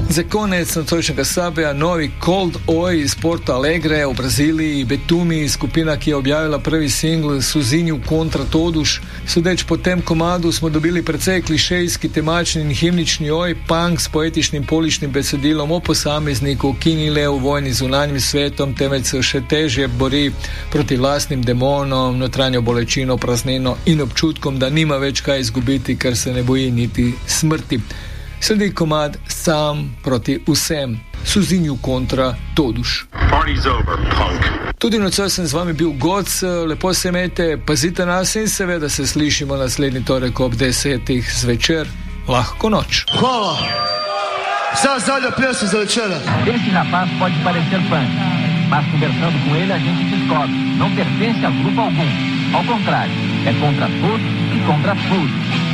Za konec nocojšnjega sabija novi Cold Oi iz Porto Alegre v Braziliji, Betumi, skupina, ki je objavila prvi singl Suzinju kontra Toduš. Sodeč po tem komadu smo dobili precej klišejski, temačni in himnični oj punk s poetičnim poličnim besedilom o posamezniku, ki ni le v vojni z zunanjim svetom, temveč se še težje bori proti vlastnim demonom, notranjo bolečino, praznino in občutkom, da nima več kaj izgubiti, ker se ne boji niti smrti. Sledi komad Sam proti vsem, Suzinju kontra Toduš. Tudi nocoj sem z vami bil Goc, lepo se imejte, pazite nas in seveda se slišimo naslednji torek ob 10 zvečer. Lahko noč. Hvala! Só olha preço da večera. Esse rapaz pode parecer punk, mas conversando com ele a gente descobre, não pertence a grupo algum. Ao contrário, é contra todos e contra tudo.